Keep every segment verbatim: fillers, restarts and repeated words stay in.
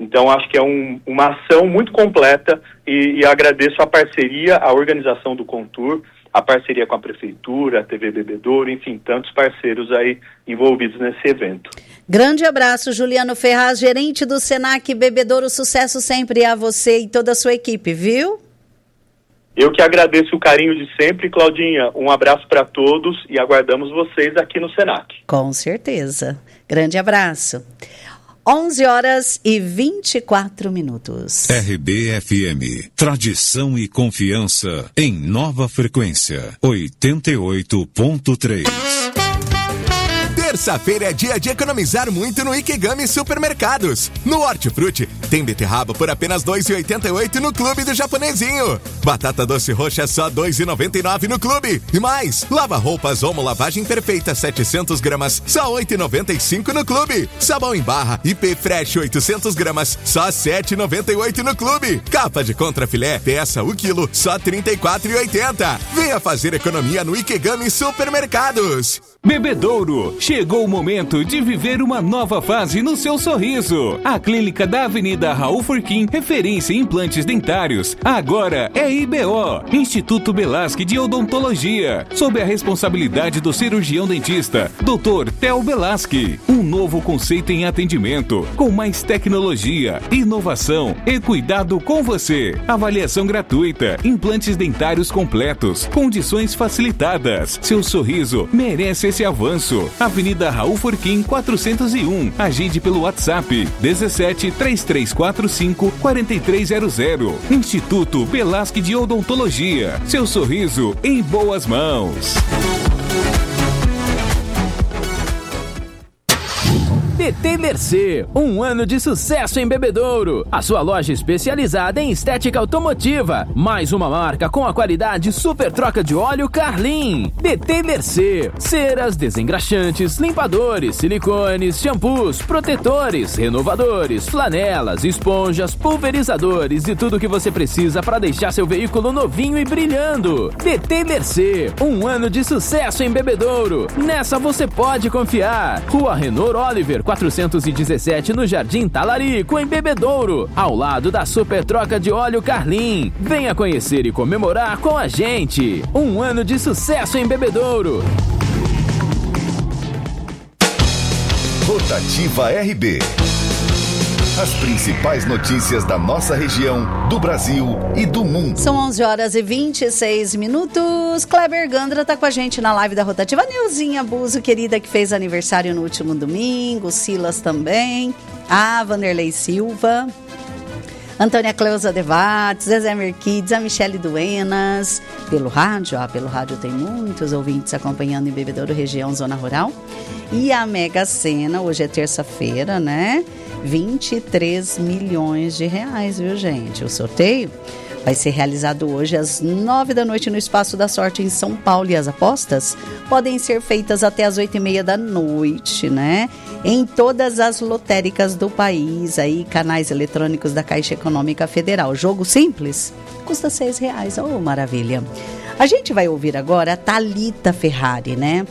Então, acho que é um, uma ação muito completa e, e agradeço a parceria, a organização do Contur, a parceria com a Prefeitura, a T V Bebedouro, enfim, tantos parceiros aí envolvidos nesse evento. Grande abraço, Juliano Ferraz, gerente do Senac Bebedouro. Sucesso sempre a você e toda a sua equipe, viu? Eu que agradeço o carinho de sempre, Claudinha. Um abraço para todos e aguardamos vocês aqui no Senac. Com certeza. Grande abraço. onze horas e vinte e quatro minutos. R B F M, tradição e confiança em nova frequência, oitenta e oito ponto três. Terça-feira é dia de economizar muito no Ikegami Supermercados. No Hortifruti, tem beterraba por apenas dois reais e oitenta e oito centavos no Clube do Japonesinho. Batata doce roxa só dois reais e noventa e nove centavos no Clube. E mais, lava-roupas Omo Lavagem Perfeita setecentos gramas, só oito reais e noventa e cinco centavos no Clube. Sabão em barra I P Fresh oitocentos gramas, só sete reais e noventa e oito centavos no Clube. Capa de contrafilé, peça o quilo, só trinta e quatro reais e oitenta centavos. Venha fazer economia no Ikegami Supermercados. Bebedouro, chegou o momento de viver uma nova fase no seu sorriso. A clínica da Avenida Raul Furquim, referência em implantes dentários, agora é I B O, Instituto Belasque de Odontologia, sob a responsabilidade do cirurgião dentista, doutor Theo Belasque. Um novo conceito em atendimento, com mais tecnologia, inovação e cuidado com você. Avaliação gratuita, implantes dentários completos, condições facilitadas. Seu sorriso merece esse avanço. Avenida Raul Furquim quatrocentos e um. Agende pelo WhatsApp dezessete, três três quatro cinco, quatro três zero zero. Instituto Belasque de Odontologia. Seu sorriso em boas mãos. T T Mercê, um ano de sucesso em Bebedouro. A sua loja especializada em estética automotiva. Mais uma marca com a qualidade super troca de óleo Carlin. T T Mercê, ceras, desengraxantes, limpadores, silicones, shampoos, protetores, renovadores, flanelas, esponjas, pulverizadores e tudo que você precisa para deixar seu veículo novinho e brilhando. T T Mercê, um ano de sucesso em Bebedouro. Nessa você pode confiar. Rua Renault Oliver, quatrocentos e dezessete no Jardim Talarico, em Bebedouro, ao lado da Super Troca de Óleo Carlin. Venha conhecer e comemorar com a gente. Um ano de sucesso em Bebedouro. Rotativa R B. As principais notícias da nossa região, do Brasil e do mundo. São onze horas e vinte e seis minutos. Kleber Gandra está com a gente na live da Rotativa. Neuzinha Buzo, querida, que fez aniversário no último domingo. Silas também. A Vanderlei Silva. Antônia Cleusa Devates, Zezé Merquides, a Michele Duenas. Pelo rádio, ah, pelo rádio tem muitos ouvintes acompanhando em Bebedouro, região, zona rural. E a Mega Sena, hoje é terça-feira, né? vinte e três milhões de reais, viu, gente? O sorteio vai ser realizado hoje às nove da noite no Espaço da Sorte em São Paulo. E as apostas podem ser feitas até às oito e meia da noite, né? Em todas as lotéricas do país, aí, canais eletrônicos da Caixa Econômica Federal. Jogo simples, custa seis reais. Oh, maravilha! A gente vai ouvir agora a Thalita Ferrari, né?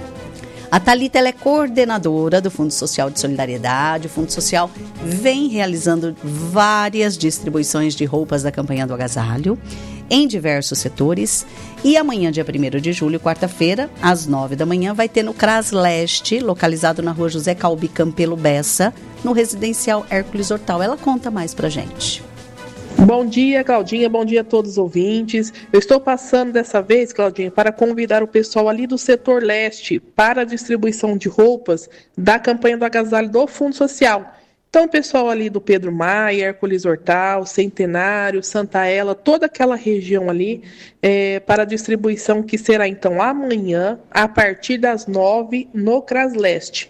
A Thalita, ela é coordenadora do Fundo Social de Solidariedade. O Fundo Social vem realizando várias distribuições de roupas da campanha do agasalho em diversos setores. E amanhã, dia primeiro de julho, quarta-feira, às nove da manhã, vai ter no CRAS Leste, localizado na rua José Calbi Campelo Bessa, no residencial Hércules Hortal. Ela conta mais pra gente. Bom dia, Claudinha, bom dia a todos os ouvintes. Eu estou passando dessa vez, Claudinha, para convidar o pessoal ali do setor leste para a distribuição de roupas da campanha do agasalho do Fundo Social. Então, o pessoal ali do Pedro Maia, Hércules Hortal, Centenário, Santa Ela, toda aquela região ali, é, para a distribuição que será então amanhã, a partir das nove, no CRAS Leste.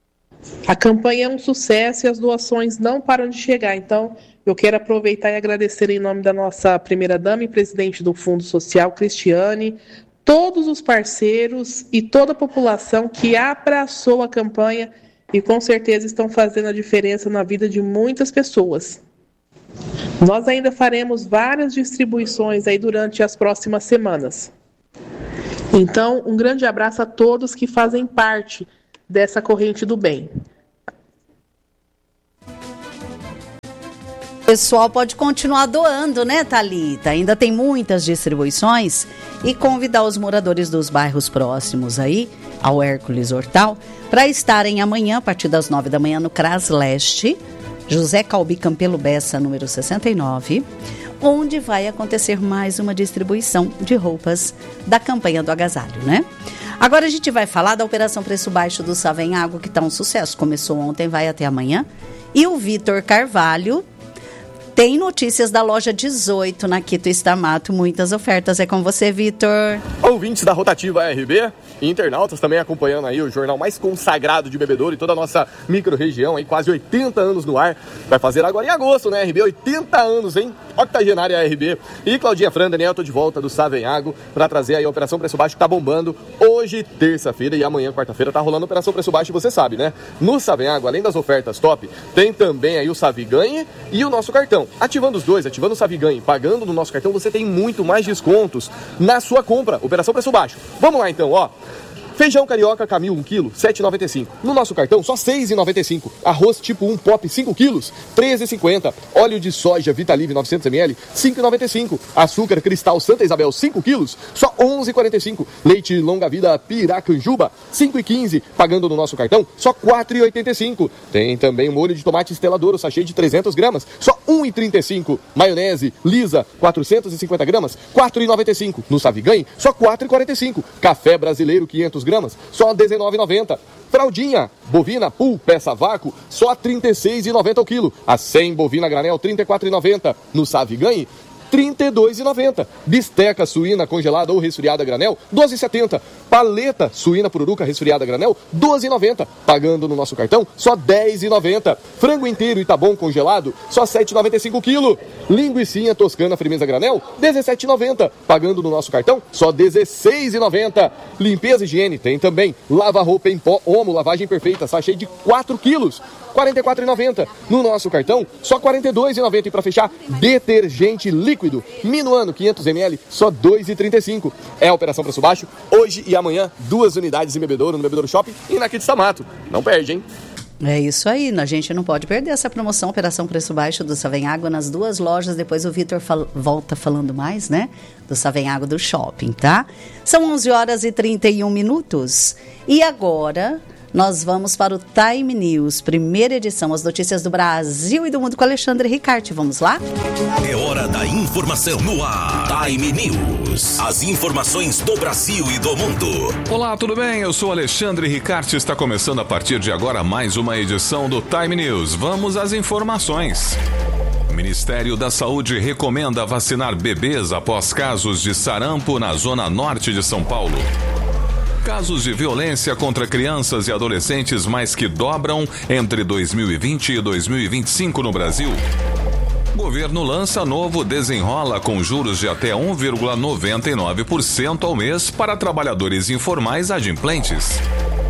A campanha é um sucesso e as doações não param de chegar, então eu quero aproveitar e agradecer em nome da nossa primeira-dama e presidente do Fundo Social, Cristiane, todos os parceiros e toda a população que abraçou a campanha e com certeza estão fazendo a diferença na vida de muitas pessoas. Nós ainda faremos várias distribuições aí durante as próximas semanas. Então, um grande abraço a todos que fazem parte dessa corrente do bem. pessoal pode continuar doando, né, Thalita? Ainda tem muitas distribuições. E convidar os moradores dos bairros próximos aí, ao Hércules Hortal, para estarem amanhã, a partir das nove da manhã, no CRAS Leste, José Calbi Campelo Bessa, número sessenta e nove, onde vai acontecer mais uma distribuição de roupas da campanha do agasalho, né? Agora a gente vai falar da Operação Preço Baixo do Savenhago, que está um sucesso. Começou ontem, vai até amanhã. E o Vitor Carvalho tem notícias da loja dezoito na Quito Estamato. Muitas ofertas. É com você, Vitor. Ouvintes da Rotativa R B e internautas também acompanhando aí o jornal mais consagrado de bebedouro e toda a nossa micro-região, aí quase oitenta anos no ar. Vai fazer agora em agosto, né, R B? oitenta anos, hein? Octogenária R B. E Claudinha Fran, Daniel, tô de volta do Savenhago para trazer aí a Operação Preço Baixo, que tá bombando hoje, terça-feira, e amanhã, quarta-feira, tá rolando a Operação Preço Baixo, e você sabe, né? No Savenhago, além das ofertas top, tem também aí o Saviganhe e o nosso cartão. Ativando os dois, ativando o Saviganhe, pagando no nosso cartão, você tem muito mais descontos na sua compra. Operação Preço Baixo. Vamos lá então, ó. Feijão carioca Camil um quilo, sete reais e noventa e cinco centavos. No nosso cartão, só seis reais e noventa e cinco centavos. Arroz tipo um Pop, cinco quilos, treze reais e cinquenta centavos. Óleo de soja Vitalive novecentos mililitros, cinco reais e noventa e cinco centavos. Açúcar Cristal Santa Isabel, cinco quilos, só onze reais e quarenta e cinco centavos. Leite Longa Vida Piracanjuba, cinco reais e quinze centavos. Pagando no nosso cartão, só quatro reais e oitenta e cinco centavos. Tem também o molho de tomate Stella Douro, sachê de trezentas gramas, só um real e trinta e cinco centavos. Maionese Lisa, quatrocentas e cinquenta gramas, quatro reais e noventa e cinco centavos. No Saviganhe, só quatro reais e quarenta e cinco centavos. Café Brasileiro, quinhentas gramas, só dezenove reais e noventa centavos. Fraldinha bovina Pool peça vácuo, só trinta e seis reais e noventa centavos o quilo. A cem bovina granel, trinta e quatro reais e noventa centavos. No Saviganhe, trinta e dois reais e noventa centavos. Bisteca suína congelada ou resfriada granel, doze reais e setenta centavos. Paleta suína pururuca resfriada granel, doze reais e noventa centavos. Pagando no nosso cartão, só dez reais e noventa centavos. Frango inteiro Itabom congelado, só sete reais e noventa e cinco centavos o quilo. Linguicinha toscana firmeza granel, dezessete reais e noventa centavos. Pagando no nosso cartão, só dezesseis reais e noventa centavos. Limpeza e higiene tem também. Lava roupa em pó Omo, lavagem perfeita, sachê de quatro quilos, quarenta e quatro reais e noventa centavos. No nosso cartão, só quarenta e dois reais e noventa centavos. E para fechar, detergente líquido Minuano, quinhentas mililitros, só dois reais e trinta e cinco centavos. É a Operação Preço Baixo, hoje e amanhã, duas unidades em Bebedouro, no Bebedouro Shopping e na Quito Estamato. Não perde, hein? É isso aí, a gente não pode perder essa promoção Operação Preço Baixo do Savenhago nas duas lojas. Depois o Vitor fal- volta falando mais, né, do Savenhago do Shopping, tá? São onze horas e trinta e um minutos. E agora nós vamos para o Time News, primeira edição, as notícias do Brasil e do mundo com Alexandre Ricarte. Vamos lá? É hora da informação no ar. Time News. As informações do Brasil e do mundo. Olá, tudo bem? Eu sou Alexandre Ricarte. Está começando a partir de agora mais uma edição do Time News. Vamos às informações. O Ministério da Saúde recomenda vacinar bebês após casos de sarampo na zona norte de São Paulo. Casos de violência contra crianças e adolescentes mais que dobram entre dois mil e vinte e dois mil e vinte e cinco no Brasil. Governo lança novo desenrola com juros de até um vírgula noventa e nove por cento ao mês para trabalhadores informais adimplentes.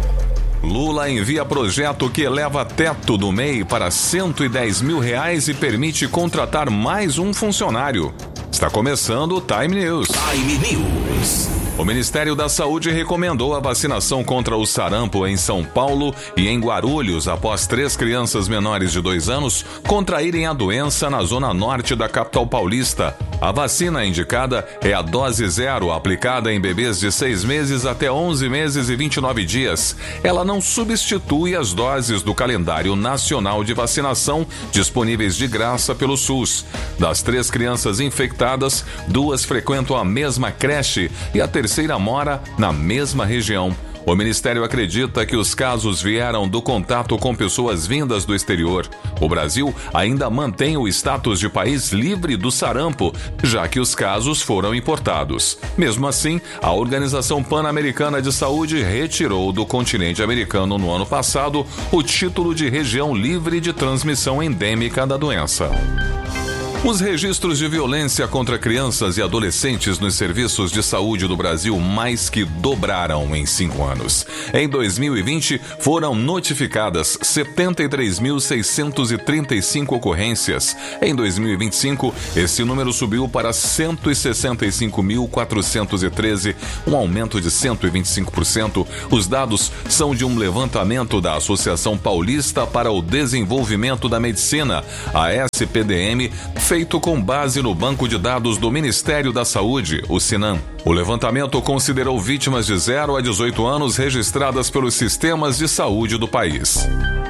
Lula envia projeto que eleva teto do M E I para cento e dez mil reais e permite contratar mais um funcionário. Está começando o Time News. Time News. O Ministério da Saúde recomendou a vacinação contra o sarampo em São Paulo e em Guarulhos após três crianças menores de dois anos contraírem a doença na zona norte da capital paulista. A vacina indicada é a dose zero, aplicada em bebês de seis meses até onze meses e vinte e nove dias. Ela não substitui as doses do calendário nacional de vacinação disponíveis de graça pelo SUS. Das três crianças infectadas, duas frequentam a mesma creche e a terceira mora na mesma região. O Ministério acredita que os casos vieram do contato com pessoas vindas do exterior. O Brasil ainda mantém o status de país livre do sarampo, já que os casos foram importados. Mesmo assim, a Organização Pan-Americana de Saúde retirou do continente americano no ano passado o título de região livre de transmissão endêmica da doença. Os registros de violência contra crianças e adolescentes nos serviços de saúde do Brasil mais que dobraram em cinco anos. Em dois mil e vinte, foram notificadas setenta e três mil seiscentos e trinta e cinco ocorrências. Em dois mil e vinte e cinco, esse número subiu para cento e sessenta e cinco mil quatrocentos e treze, um aumento de cento e vinte e cinco por cento. Os dados são de um levantamento da Associação Paulista para o Desenvolvimento da Medicina, a S P D M, feito com base no Banco de Dados do Ministério da Saúde, o SINAM. O levantamento considerou vítimas de zero a dezoito anos registradas pelos sistemas de saúde do país.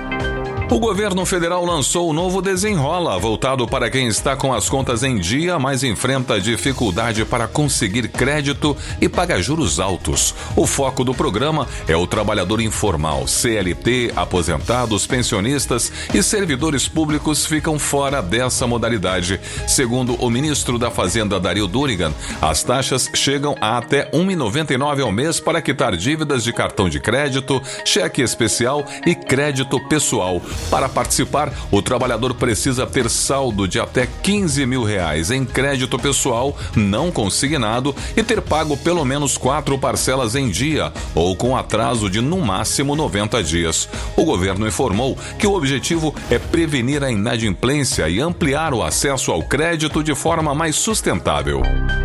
O governo federal lançou o novo Desenrola, voltado para quem está com as contas em dia, mas enfrenta dificuldade para conseguir crédito e paga juros altos. O foco do programa é o trabalhador informal. C L T, aposentados, pensionistas e servidores públicos ficam fora dessa modalidade. Segundo o ministro da Fazenda, Dario Durigan, as taxas chegam a até um real e noventa e nove centavos ao mês para quitar dívidas de cartão de crédito, cheque especial e crédito pessoal. Para participar, o trabalhador precisa ter saldo de até quinze mil reais em crédito pessoal não consignado e ter pago pelo menos quatro parcelas em dia ou com atraso de no máximo noventa dias. O governo informou que o objetivo é prevenir a inadimplência e ampliar o acesso ao crédito de forma mais sustentável.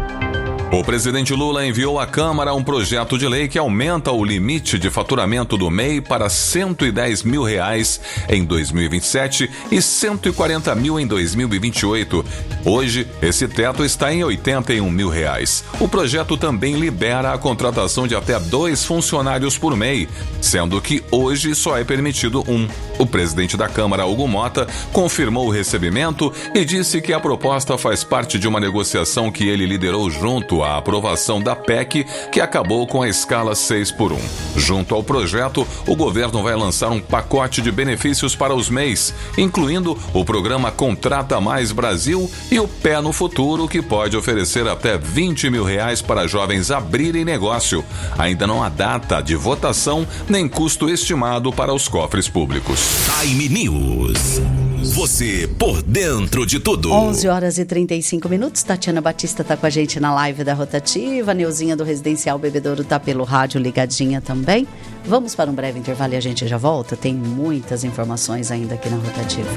O presidente Lula enviou à Câmara um projeto de lei que aumenta o limite de faturamento do M E I para cento e dez mil reais em dois mil e vinte e sete e cento e quarenta mil em dois mil e vinte e oito. Hoje, esse teto está em oitenta e um mil reais. O projeto também libera a contratação de até dois funcionários por M E I, sendo que hoje só é permitido um. O presidente da Câmara, Hugo Mota, confirmou o recebimento e disse que a proposta faz parte de uma negociação que ele liderou junto à aprovação da P E C, que acabou com a escala seis por um. Junto ao projeto, o governo vai lançar um pacote de benefícios para os M E Is, incluindo o programa Contrata Mais Brasil e o Pé no Futuro, que pode oferecer até vinte mil reais para jovens abrirem negócio. Ainda não há data de votação nem custo estimado para os cofres públicos. Time News. Você por dentro de tudo. onze horas e trinta e cinco minutos. Tatiana Batista está com a gente na live da Rotativa. Neuzinha do Residencial Bebedouro está pelo rádio ligadinha também. Vamos para um breve intervalo e a gente já volta. Tem muitas informações ainda aqui na Rotativa.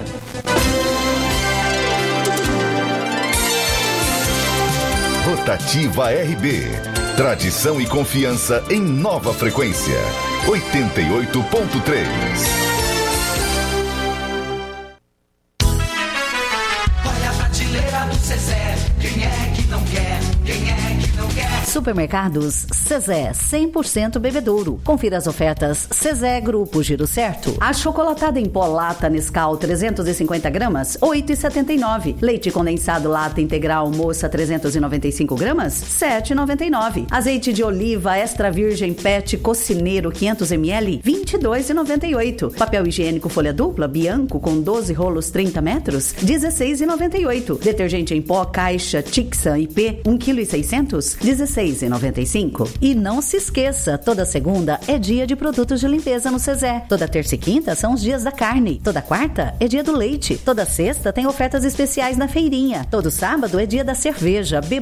Rotativa R B. Tradição e confiança em nova frequência. oitenta e oito ponto três. Supermercados Cezé, cem por cento bebedouro. Confira as ofertas Cezé Grupo Giro Certo. A chocolatada em pó lata Nescau trezentos e cinquenta gramas, oito reais e setenta e nove centavos. Leite condensado lata integral moça trezentos e noventa e cinco gramas, sete reais e noventa e nove centavos. Azeite de oliva extra virgem pet cocineiro quinhentos mililitros, vinte e dois reais e noventa e oito centavos. Papel higiênico folha dupla Bianco com doze rolos trinta metros, dezesseis reais e noventa e oito centavos. Detergente em pó caixa Tixa I P um vírgula seis quilos, dezesseis reais e noventa e cinco centavos. E não se esqueça, toda segunda é dia de produtos de limpeza no Cezé. Toda terça e quinta são os dias da carne. Toda quarta é dia do leite. Toda sexta tem ofertas especiais na feirinha. Todo sábado é dia da cerveja.